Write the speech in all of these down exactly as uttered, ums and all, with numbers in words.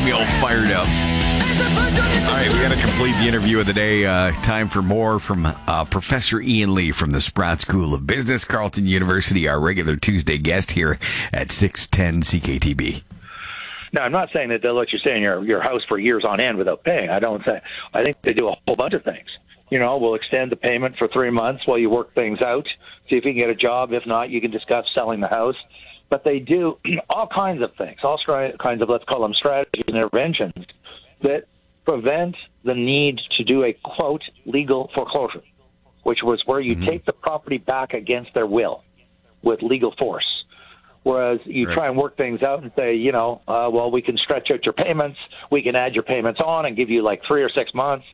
Getting me all fired up. All right, we got to complete the interview of the day. Uh, time for more from uh, Professor Ian Lee from the Sprott School of Business, Carleton University, our regular Tuesday guest here at six ten C K T B. Now, I'm not saying that they'll let you stay in your, your house for years on end without paying. I don't say. I think they do a whole bunch of things. You know, we'll extend the payment for three months while you work things out, see if you can get a job. If not, you can discuss selling the house. But they do all kinds of things, all kinds of, let's call them strategies and interventions that prevent the need to do a, quote, legal foreclosure, which was where you mm-hmm. take the property back against their will with legal force. Whereas you right. try and work things out and say, you know, uh, well, we can stretch out your payments, we can add your payments on and give you like three or six months.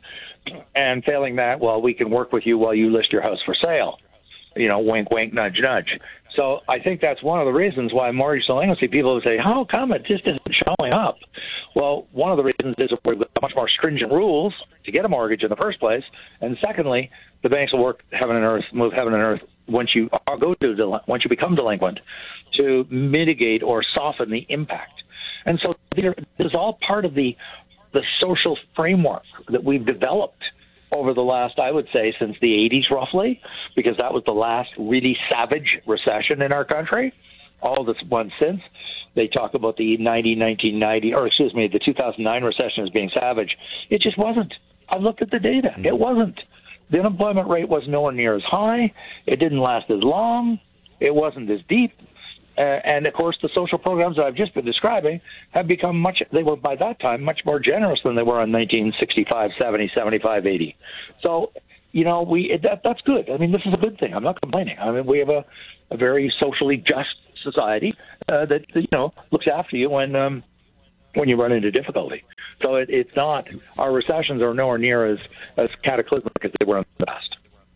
And failing that, well, we can work with you while you list your house for sale. You know, wink, wink, nudge, nudge. So I think that's one of the reasons why mortgage delinquency, people will say, how come it just isn't showing up? Well, one of the reasons is we've got much more stringent rules to get a mortgage in the first place. And secondly, the banks will work heaven and earth, move heaven and earth once you are go to once you become delinquent to mitigate or soften the impact. And so this is all part of the the social framework that we've developed over the last, I would say, since the eighties roughly, because that was the last really savage recession in our country. All this one since. They talk about the ninety, nineteen ninety, or excuse me, the two thousand nine recession as being savage. It just wasn't. I've looked at the data. Mm-hmm. It wasn't. The unemployment rate was nowhere near as high. It didn't last as long. It wasn't as deep. Uh, and, of course, the social programs that I've just been describing have become much, they were by that time much more generous than they were in nineteen sixty-five, seventy, seventy-five, eighty. So, you know, we that that's good. I mean, this is a good thing. I'm not complaining. I mean, we have a, a very socially just society uh, that, you know, looks after you when um, when you run into difficulty. So it, it's not, our recessions are nowhere near as, as cataclysmic as they were in the past.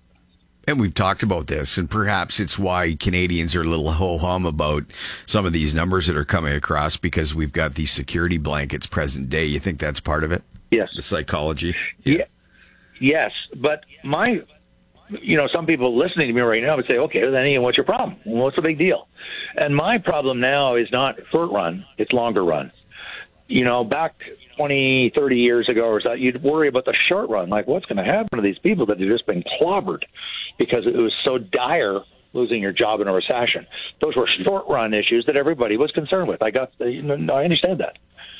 And we've talked about this, and perhaps it's why Canadians are a little ho-hum about some of these numbers that are coming across, because we've got these security blankets present day. You think that's part of it? Yes. The psychology? Yeah. yeah. Yes, but my, you know, some people listening to me right now would say, okay, then Ian, what's your problem? What's the big deal? And my problem now is not short run, it's longer run. You know, back twenty, thirty years ago or so, you'd worry about the short run, like what's going to happen to these people that have just been clobbered because it was so dire losing your job in a recession. Those were short run issues that everybody was concerned with. I got, you know, I understand that.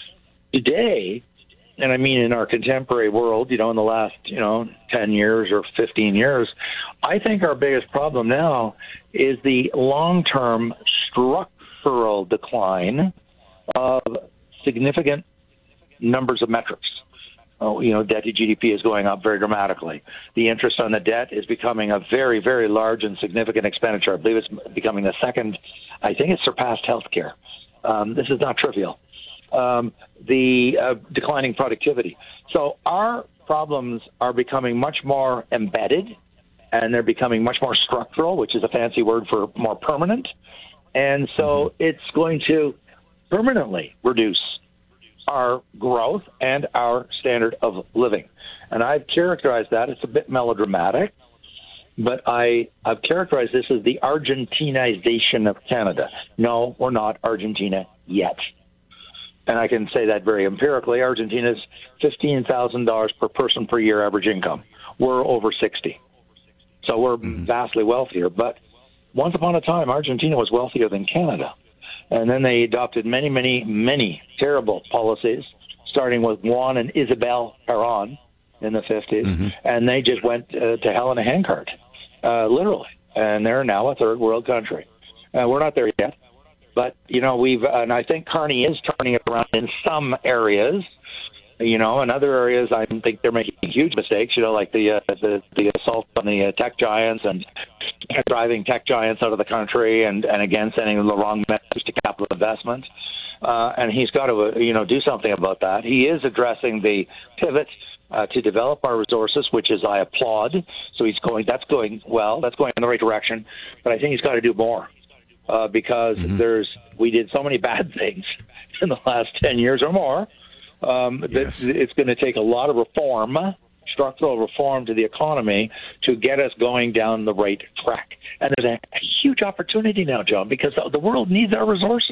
Today, and I mean in our contemporary world, you know, in the last, you know, ten years or fifteen years, I think our biggest problem now is the long-term structural decline of significant numbers of metrics. Oh, you know, debt to G D P is going up very dramatically. The interest on the debt is becoming a very, very large and significant expenditure. I believe it's becoming the second. I think it's surpassed healthcare. Um, this is not trivial. Um, the uh, declining productivity. So our problems are becoming much more embedded, and they're becoming much more structural, which is a fancy word for more permanent. And so mm-hmm. it's going to permanently reduce our growth and our standard of living. And I've characterized that, it's a bit melodramatic, but I, I've characterized this as the Argentinization of Canada. No, we're not Argentina yet. And I can say that very empirically. Argentina's fifteen thousand dollars per person per year average income. We're over sixty. So we're mm-hmm. vastly wealthier. But once upon a time, Argentina was wealthier than Canada. And then they adopted many, many, many terrible policies, starting with Juan and Isabel Perón in the fifties. Mm-hmm. And they just went uh, to hell in a handcart, uh, literally. And they're now a third world country. Uh, we're not there yet. But, you know, we've, and I think Carney is turning it around in some areas. You know, in other areas, I think they're making huge mistakes, you know, like the uh, the, the assault on the uh, tech giants and driving tech giants out of the country and, and again, sending the wrong message to capital investment. Uh, and he's got to, uh, you know, do something about that. He is addressing the pivot uh, to develop our resources, which is I applaud. So he's going, that's going well, that's going in the right direction. But I think he's got to do more. Uh, because mm-hmm. there's we did so many bad things in the last ten years or more um, yes. that it's going to take a lot of reform, structural reform to the economy to get us going down the right track. And there's a, a huge opportunity now, John, because the world needs our resources.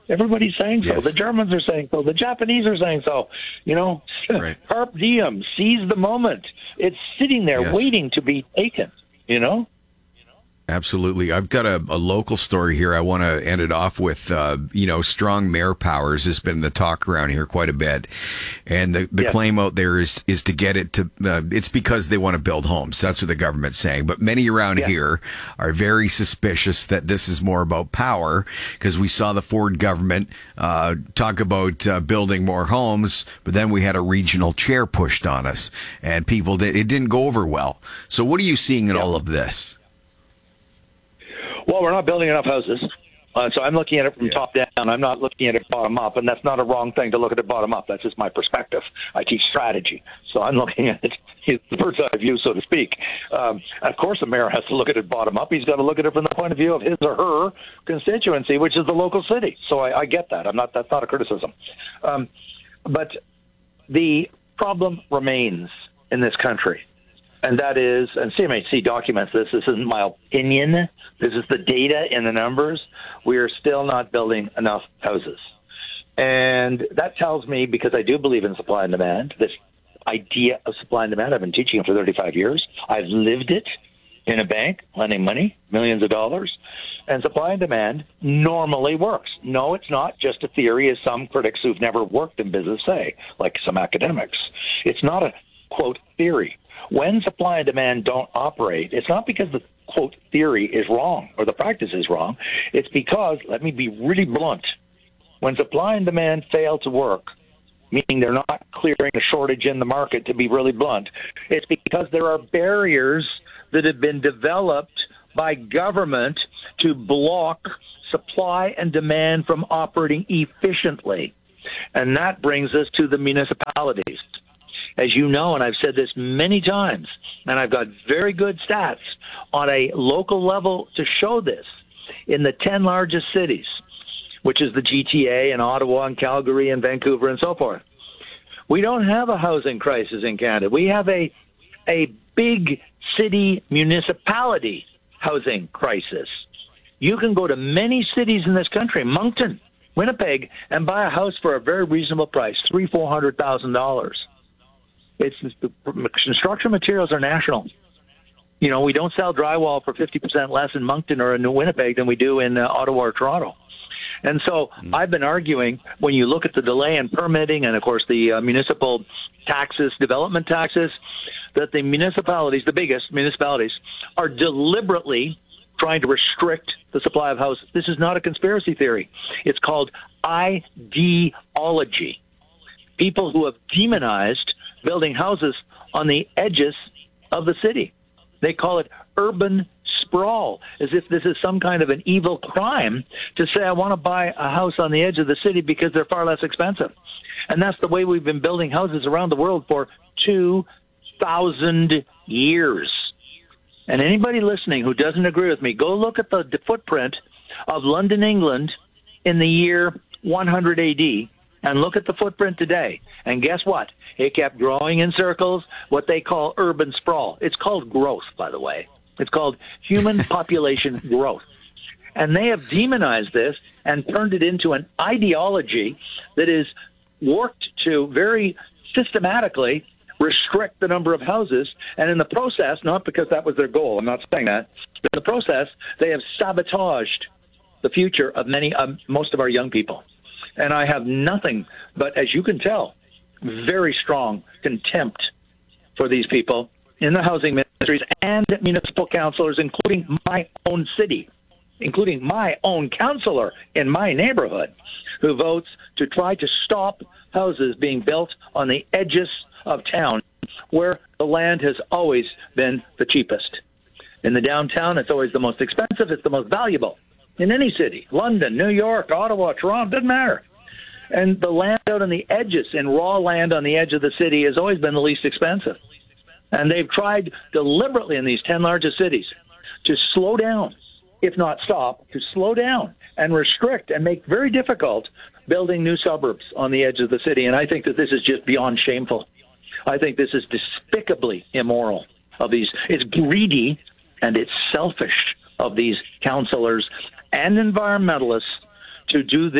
Everybody's saying so. Yes. The Germans are saying so. The Japanese are saying so. You know, Right. carpe diem, seize the moment. It's sitting there Yes. waiting to be taken, you know? Absolutely. I've got a, a local story here. I want to end it off with, uh, you know, strong mayor powers has been the talk around here quite a bit. And the, the Yeah. claim out there is, is to get it to, uh, it's because they want to build homes. That's what the government's saying. But many around Yeah. here are very suspicious that this is more about power, because we saw the Ford government, uh, talk about, uh, building more homes, but then we had a regional chair pushed on us and people did, it didn't go over well. So what are you seeing in Yeah. all of this? Well, we're not building enough houses. Uh, so I'm looking at it from Yeah. top down. I'm not looking at it bottom up, and that's not a wrong thing to look at it bottom up. That's just my perspective. I teach strategy, so I'm looking at it the bird's eye view, so to speak. Um, of course, the mayor has to look at it bottom up. He's got to look at it from the point of view of his or her constituency, which is the local city. So I, I get that. I'm not. That's not a criticism. Um, but the problem remains in this country. And that is, and C M H C documents this, this isn't my opinion, this is the data and the numbers, we are still not building enough houses. And that tells me, because I do believe in supply and demand, this idea of supply and demand, I've been teaching it for thirty-five years, I've lived it in a bank, lending money, millions of dollars, and supply and demand normally works. No, it's not just a theory, as some critics who've never worked in business say, like some academics. It's not a, quote, theory. When supply and demand don't operate, it's not because the, quote, theory is wrong or the practice is wrong. It's because, let me be really blunt, when supply and demand fail to work, meaning they're not clearing a shortage in the market, to be really blunt, it's because there are barriers that have been developed by government to block supply and demand from operating efficiently. And that brings us to the municipalities. As you know, and I've said this many times, and I've got very good stats on a local level to show this, in the ten largest cities, which is the G T A and Ottawa and Calgary and Vancouver and so forth, we don't have a housing crisis in Canada. We have a a big city municipality housing crisis. You can go to many cities in this country, Moncton, Winnipeg, and buy a house for a very reasonable price, three, four hundred thousand dollars. It's the construction materials are national. You know, we don't sell drywall for fifty percent less in Moncton or in New Winnipeg than we do in uh, Ottawa or Toronto. And so mm. I've been arguing, when you look at the delay in permitting and, of course, the uh, municipal taxes, development taxes, that the municipalities, the biggest municipalities, are deliberately trying to restrict the supply of houses. This is not a conspiracy theory. It's called ideology. People who have demonized building houses on the edges of the city. They call it urban sprawl, as if this is some kind of an evil crime to say, I want to buy a house on the edge of the city because they're far less expensive. And that's the way we've been building houses around the world for two thousand years. And anybody listening who doesn't agree with me, go look at the, the footprint of London, England in the year one hundred A D and look at the footprint today. And guess what? It kept growing in circles, what they call urban sprawl. It's called growth, by the way. It's called human population growth. And they have demonized this and turned it into an ideology that is worked to very systematically restrict the number of houses. And in the process, not because that was their goal, I'm not saying that, but in the process, they have sabotaged the future of many, um, most of our young people. And I have nothing but, as you can tell, very strong contempt for these people in the housing ministries and municipal councillors, including my own city, including my own councillor in my neighborhood, who votes to try to stop houses being built on the edges of town where the land has always been the cheapest. In the downtown, it's always the most expensive. It's the most valuable. In any city, London, New York, Ottawa, Toronto, doesn't matter. And the land out on the edges, in raw land on the edge of the city, has always been the least expensive. And they've tried deliberately in these ten largest cities to slow down, if not stop, to slow down and restrict and make very difficult building new suburbs on the edge of the city. And I think that this is just beyond shameful. I think this is despicably immoral of these. It's greedy and it's selfish of these councillors and environmentalists to do this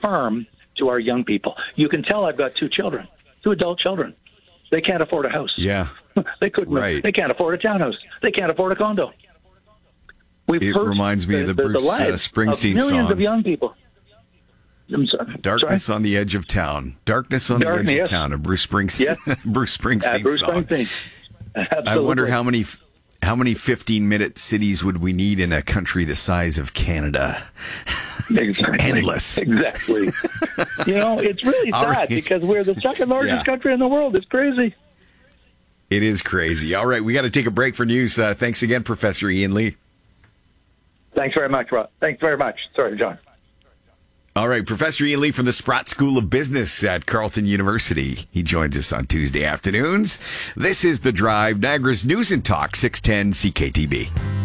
harm to our young people. You can tell I've got two children, two adult children. They can't afford a house. Yeah. They couldn't. Right. They can't afford a townhouse. They can't afford a condo. We've It reminds me the, of the, the, Bruce the uh, lives Springsteen of millions song. of young people. I'm sorry. Darkness sorry? on the Edge of Town. Darkness on Darkness, the Edge yes. of Town. A Bruce Springsteen. Yes. Bruce Springsteen Uh, Bruce song. Springsteen. Absolutely. I wonder how many how many fifteen minute cities would we need in a country the size of Canada? Exactly. Endless. Exactly. You know, it's really All sad right. because we're the second largest Yeah. country in the world. It's crazy. It is crazy. All right, we got to take a break for news. Uh, thanks again, Professor Ian Lee. Thanks very much, Rob. Thanks very much. Sorry, John. All right, Professor Ian Lee from the Sprott School of Business at Carleton University. He joins us on Tuesday afternoons. This is The Drive, Niagara's News and Talk, six ten C K T B.